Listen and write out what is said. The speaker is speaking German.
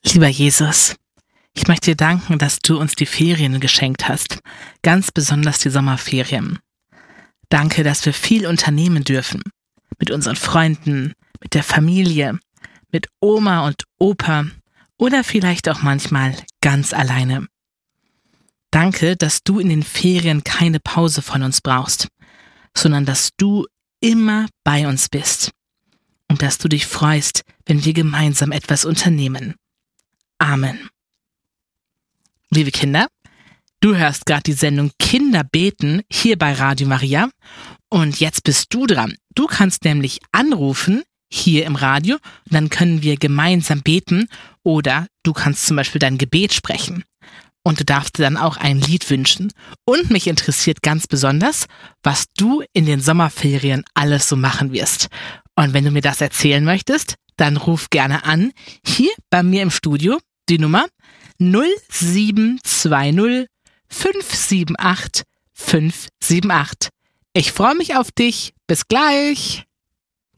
Lieber Jesus, ich möchte dir danken, dass du uns die Ferien geschenkt hast, ganz besonders die Sommerferien. Danke, dass wir viel unternehmen dürfen, mit unseren Freunden, mit der Familie, mit Oma und Opa oder vielleicht auch manchmal ganz alleine. Danke, dass du in den Ferien keine Pause von uns brauchst, sondern dass du immer bei uns bist und dass du dich freust, wenn wir gemeinsam etwas unternehmen. Amen. Liebe Kinder, du hörst gerade die Sendung Kinder beten hier bei Radio Maria und jetzt bist du dran. Du kannst nämlich anrufen hier im Radio und dann können wir gemeinsam beten oder du kannst zum Beispiel dein Gebet sprechen und du darfst dir dann auch ein Lied wünschen. Und mich interessiert ganz besonders, was du in den Sommerferien alles so machen wirst. Und wenn du mir das erzählen möchtest, dann ruf gerne an, hier bei mir im Studio, die Nummer 0720 578 578. Ich freue mich auf dich. Bis gleich.